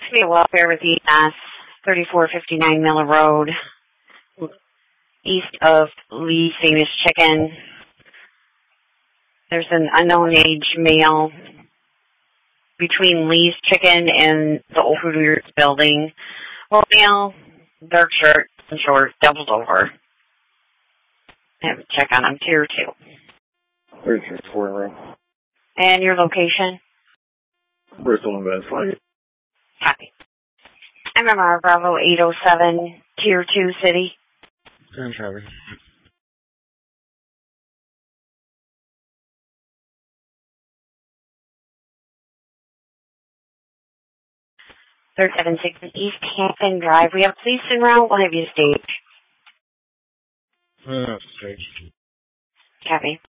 Community Welfare with EMS, 3459 Miller Road, east of Lee's Famous Chicken. There's an unknown age male between Lee's Chicken and the Old Hooters building. Well, male, dark shirt and short, doubled over. Have a check on him, tier 2. 33 room. And your location? Bristol and Vance. Copy. MMR Bravo 807, tier 2 city. Grand Traverse. 376 East Hampton Drive. We have police en route. We'll have you staged. Stage. Copy.